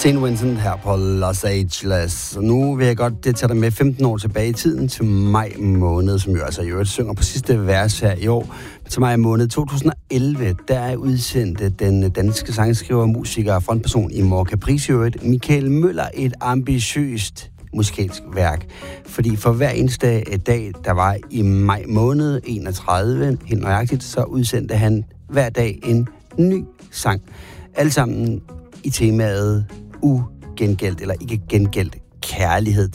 St. Vincent her på Los Angeles. Nu vil jeg godt tage dig med 15 år tilbage i tiden til maj måned, som jo altså i øvrigt synger på sidste vers her i år. Til maj måned 2011, der udsendte den danske sangskriver, musiker og frontperson i Mor Caprice, Michael Møller, et ambitiøst musikalsk værk. Fordi for hver eneste dag, der var i maj måned 31, helt nøjagtigt, så udsendte han hver dag en ny sang. Alle sammen i temaet ugengældt eller ikke gengældt kærlighed.